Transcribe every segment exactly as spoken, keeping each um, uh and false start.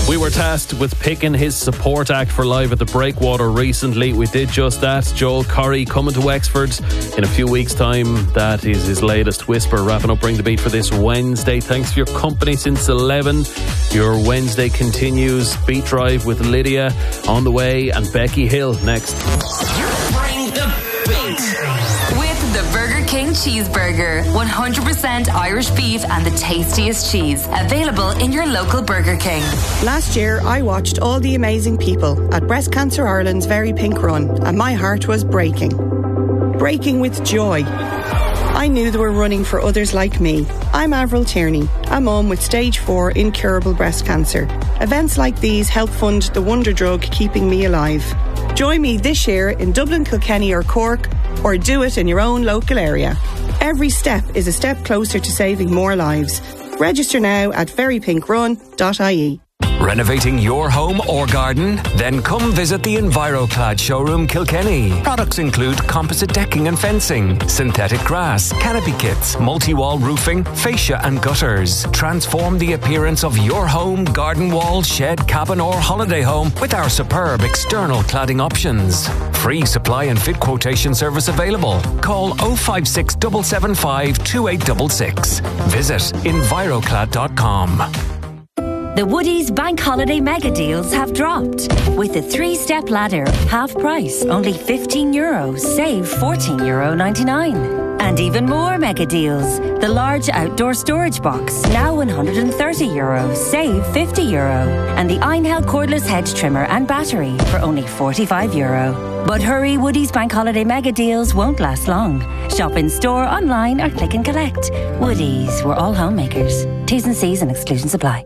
We were tasked with picking his support act for Live at the Breakwater recently. We did just that. Joel Corry coming to Wexford in a few weeks' time. That is his latest Whisper. Wrapping up Bring the Beat for this Wednesday. Thanks for your company since eleven. Your Wednesday continues. Beat Drive with Lydia on the way, and Becky Hill next. Bring the Beat. With the Burger King Cheeseburger. one hundred percent Irish beef and the tastiest cheese. Available in your local Burger King. Last year, I watched all the amazing people at Breast Cancer Ireland's Very Pink Run, and my heart was breaking. Breaking with joy. I knew they were running for others like me. I'm Avril Tierney, a mum with stage four incurable breast cancer. Events like these help fund the wonder drug keeping me alive. Join me this year in Dublin, Kilkenny or Cork, or do it in your own local area. Every step is a step closer to saving more lives. Register now at very pink run dot I E. Renovating your home or garden? Then come visit the EnviroClad showroom Kilkenny. Products include composite decking and fencing, synthetic grass, canopy kits, multi-wall roofing, fascia and gutters. Transform the appearance of your home, garden wall, shed, cabin or holiday home with our superb external cladding options. Free supply and fit quotation service available. Call oh five six, seven seven five, two eight six six. Visit enviroclad dot com. The Woodies Bank Holiday Mega Deals have dropped. With the three-step ladder, half price, only fifteen euro, save fourteen euro ninety-nine. And even more mega deals. The large outdoor storage box, now one hundred thirty euro, save fifty euro. And the Einhell cordless hedge trimmer and battery for only forty-five euro. But hurry, Woodies Bank Holiday Mega Deals won't last long. Shop in store, online or click and collect. Woodies, we're all homemakers. T's and C's and exclusions apply.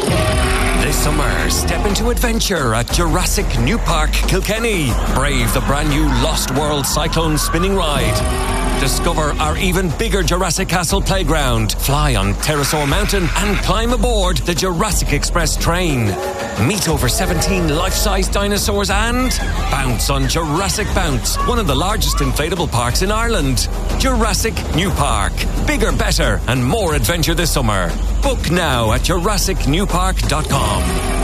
This summer, step into adventure at Jurassic New Park, Kilkenny. Brave the brand new Lost World Cyclone spinning ride. Discover our even bigger Jurassic Castle playground. Fly on Pterosaur Mountain and climb aboard the Jurassic Express train. Meet over seventeen life-size dinosaurs and bounce on Jurassic Bounce, one of the largest inflatable parks in Ireland. Jurassic New Park. Bigger, better and more adventure this summer. Book now at jurassic new park dot com.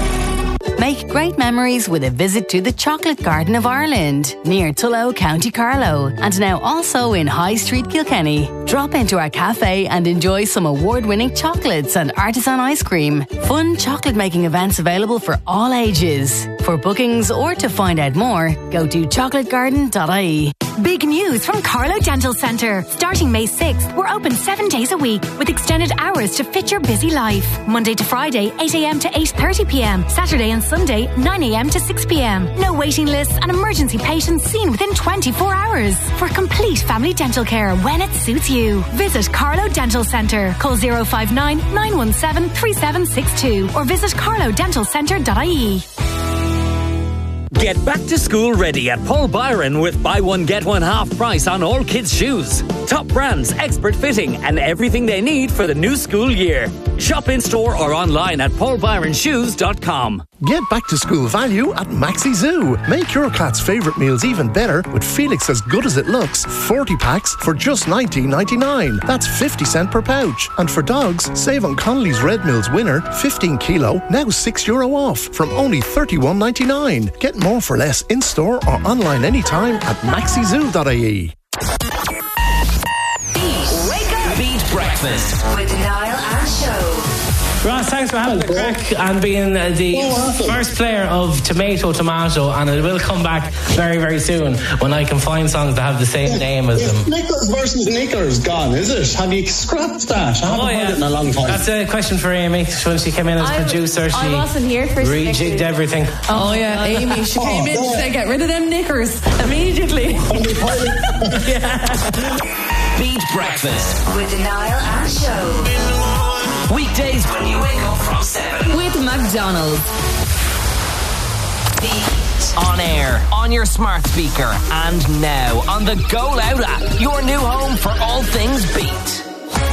Make great memories with a visit to the Chocolate Garden of Ireland, near Tullow, County Carlow, and now also in High Street, Kilkenny. Drop into our cafe and enjoy some award-winning chocolates and artisan ice cream. Fun chocolate-making events available for all ages. For bookings or to find out more, go to chocolate garden dot I E. Big news from Carlow Dental Centre. Starting May sixth, we're open seven days a week with extended hours to fit your busy life. Monday to Friday, eight a.m. to eight thirty p.m. Saturday and Sunday, nine a.m. to six p.m. No waiting lists and emergency patients seen within twenty-four hours. For complete family dental care when it suits you. Visit Carlow Dental Centre. Call oh five nine, nine one seven, three seven six two or visit carlow dental centre dot I E. Get back to school ready at Paul Byron with buy one get one half price on all kids' shoes. Top brands, expert fitting and everything they need for the new school year. Shop in store or online at paul byron shoes dot com. Get back to school value at Maxi Zoo. Make your cat's favourite meals even better with Felix As Good As It Looks forty packs for just nineteen ninety-nine. That's fifty cent per pouch. And for dogs, save on Connolly's Red Mills Winner fifteen kilo, now six euro off from only thirty-one ninety-nine. Get more for less in store or online anytime at maxi zoo dot I E. Wake up! Beat Breakfast with Niall and Show. Ross, thanks for having the crack and being uh, the oh, first player of Tomato Tomato, and it will come back very, very soon when I can find songs that have the same name as them. Nicholas versus Nicholas gone, is it? Have you scrapped that? I haven't oh, yeah. heard it in a long time. That's a question for Amy. When she came in as I, producer, she I wasn't here for rejigged everything. Oh, yeah, Amy. She came oh, in to say, get rid of them knickers immediately. yeah. Beat Breakfast with Niall and Show. Weekdays when you wake up from seven with McDonald's. Beat on air, on your smart speaker, and now on the Go Loud app. Your new home for all things Beat.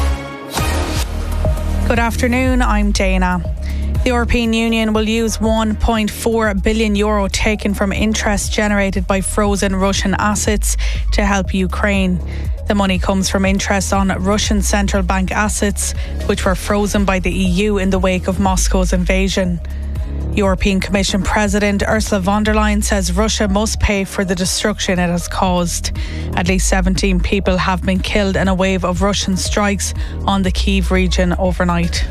Good afternoon. I'm Dana. The European Union will use one point four billion euro taken from interest generated by frozen Russian assets to help Ukraine. The money comes from interest on Russian central bank assets, which were frozen by the E U in the wake of Moscow's invasion. European Commission President Ursula von der Leyen says Russia must pay for the destruction it has caused. At least seventeen people have been killed in a wave of Russian strikes on the Kyiv region overnight.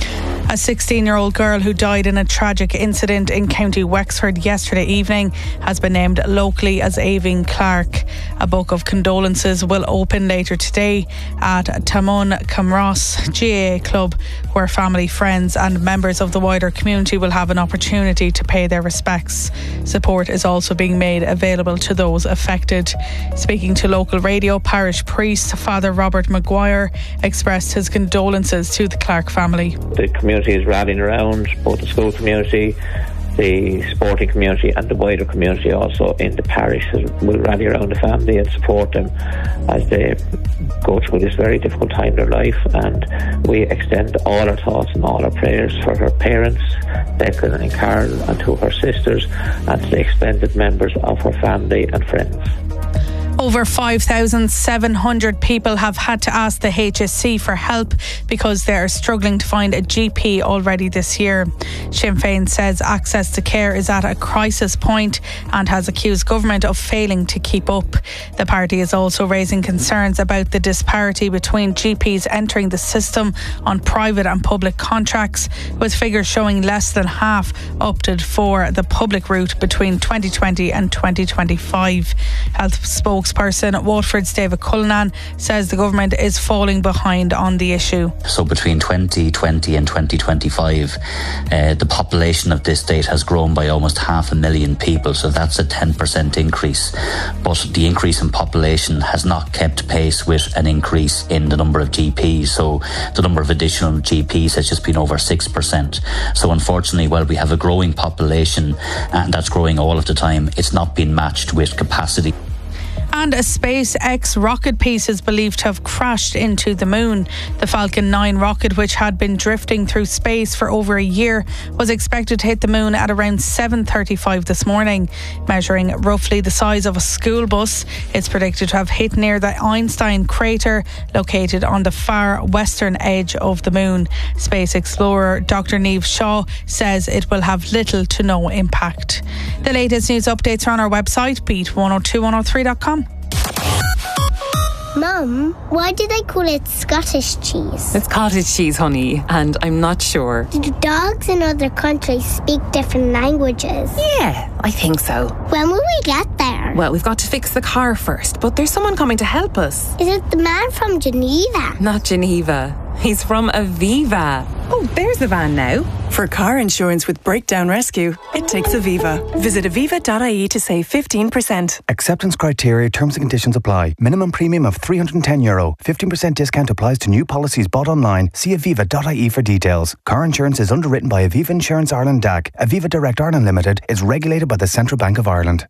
A sixteen-year-old girl who died in a tragic incident in County Wexford yesterday evening has been named locally as Aoibhinn Clark. A book of condolences will open later today at Tamon Camross G A A Club, where family, friends and members of the wider community will have an opportunity to pay their respects. Support is also being made available to those affected. Speaking to local radio, parish priest Father Robert Maguire expressed his condolences to the Clark family. The community is rallying around, both the school community, the sporting community and the wider community also in the parish will rally around the family and support them as they go through this very difficult time in their life. And we extend all our thoughts and all our prayers for her parents, Declan and Carol, and to her sisters and to the extended members of her family and friends. Over five thousand seven hundred people have had to ask the H S C for help because they are struggling to find a G P already this year. Sinn Féin says access to care is at a crisis point and has accused government of failing to keep up. The party is also raising concerns about the disparity between G Ps entering the system on private and public contracts, with figures showing less than half opted for the public route between twenty twenty and twenty twenty-five. Health spokesperson Spokesperson Waterford's David Cullinan says the government is falling behind on the issue. So between twenty twenty and twenty twenty-five, uh, the population of this state has grown by almost half a million people, so that's a ten percent increase. But the increase in population has not kept pace with an increase in the number of G Ps, so the number of additional G Ps has just been over six percent. So unfortunately, while we have a growing population, and that's growing all of the time, it's not been matched with capacity. And a SpaceX rocket piece is believed to have crashed into the moon. The Falcon nine rocket, which had been drifting through space for over a year, was expected to hit the moon at around seven thirty-five this morning. Measuring roughly the size of a school bus, it's predicted to have hit near the Einstein crater located on the far western edge of the moon. Space explorer Doctor Niamh Shaw says it will have little to no impact. The latest news updates are on our website, beat one oh two one oh three dot com. Mum, why do they call it Scottish cheese? It's cottage cheese, honey, and I'm not sure. Do dogs in other countries speak different languages? Yeah, I think so. When will we get there? Well, we've got to fix the car first, but there's someone coming to help us. Is it the man from Geneva? Not Geneva. He's from Aviva. Oh, there's the van now. For car insurance with breakdown rescue, it takes Aviva. Visit aviva dot I E to save fifteen percent. Acceptance criteria, terms and conditions apply. Minimum premium of three hundred ten euro. fifteen percent discount applies to new policies bought online. See aviva dot I E for details. Car insurance is underwritten by Aviva Insurance Ireland D A C. Aviva Direct Ireland Limited is regulated by the Central Bank of Ireland.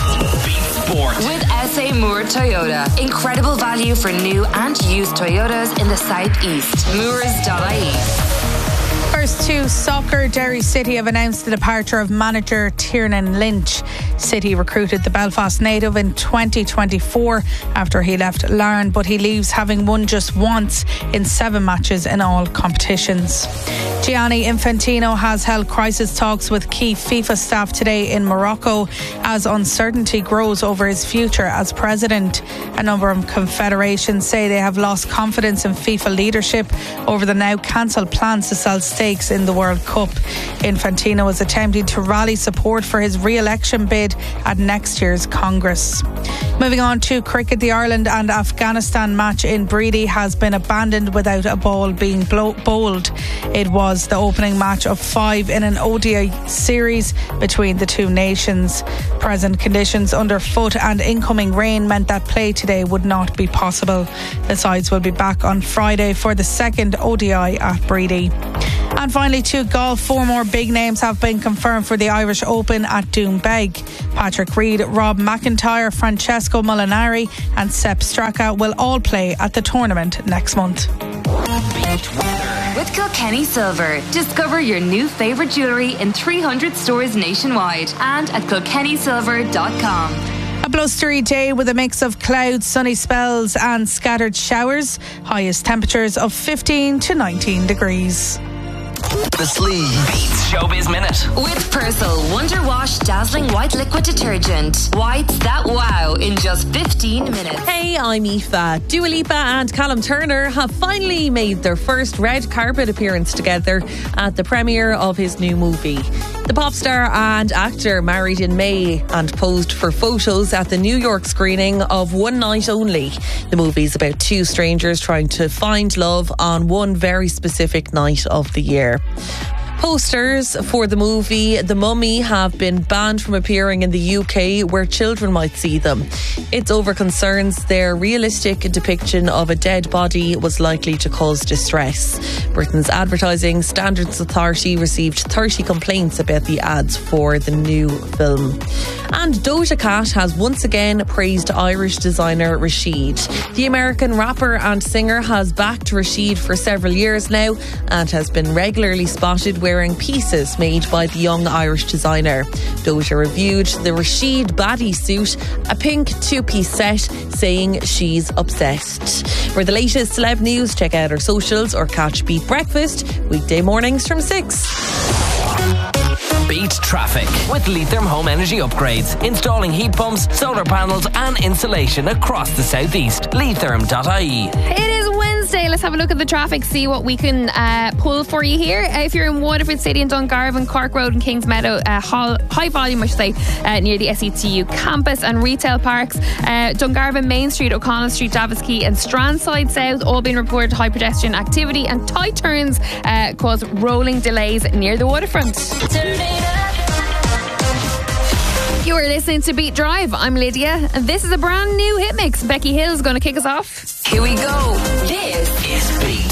Sport. With S A Moore Toyota. Incredible value for new and used Toyotas in the southeast. Moores dot I E. First to soccer, Derry City have announced the departure of manager Tiernan Lynch. City recruited the Belfast native in twenty twenty-four after he left Larne, but he leaves having won just once in seven matches in all competitions. Gianni Infantino has held crisis talks with key FIFA staff today in Morocco as uncertainty grows over his future as president. A number of confederations say they have lost confidence in FIFA leadership over the now cancelled plans to sell stakes in the World Cup. Infantino is attempting to rally support for his re-election bid at next year's Congress. Moving on to cricket, the Ireland and Afghanistan match in Breedy has been abandoned without a ball being blow- bowled. It was the opening match of five in an O D I series between the two nations. Present conditions underfoot and incoming rain meant that play today would not be possible. The sides will be back on Friday for the second O D I at Breedy. And finally, to golf, four more big names have been confirmed for the Irish Open at Doonbeg. Patrick Reed, Rob McIntyre, Francesco Molinari and Sepp Straka will all play at the tournament next month. With Kilkenny Silver, discover your new favourite jewellery in three hundred stores nationwide and at kilkenny silver dot com. A blustery day with a mix of clouds, sunny spells and scattered showers. Highest temperatures of fifteen to nineteen degrees. The Sleeve Beats Showbiz Minute. With Persil Wonder Wash Dazzling White Liquid Detergent. Whites that wow in just fifteen minutes. Hey, I'm Aoife. Dua Lipa and Callum Turner have finally made their first red carpet appearance together at the premiere of his new movie. The pop star and actor married in May and posed for photos at the New York screening of One Night Only. The movie is about two strangers trying to find love on one very specific night of the year. Posters for the movie The Mummy have been banned from appearing in the U K where children might see them. It's over concerns their realistic depiction of a dead body was likely to cause distress. Britain's Advertising Standards Authority received thirty complaints about the ads for the new film. And Doja Cat has once again praised Irish designer Rashid. The American rapper and singer has backed Rashid for several years now and has been regularly spotted wearing wearing pieces made by the young Irish designer. Doja reviewed the Rashid Baddie suit, a pink two-piece set, saying she's obsessed. For the latest celeb news, check out our socials or catch Beat Breakfast weekday mornings from six. Beat traffic with Leitrim Home Energy Upgrades. Installing heat pumps, solar panels and insulation across the southeast. Leitrim dot I E. It is Wednesday. Let's have a look at the traffic, see what we can uh, pull for you here. Uh, if you're in Waterford City and Dungarvan, Cork Road and Kings Meadow, uh, high, high volume I should say, uh, near the S E T U campus and retail parks. Uh, Dungarvan, Main Street, O'Connell Street, Davis Quay and Strandside South all being reported high pedestrian activity, and tight turns uh, cause rolling delays near the waterfront. You are listening to Beat Drive. I'm Lydia, and this is a brand new hit mix. Becky Hill's going to kick us off. Here we go. This is Beat.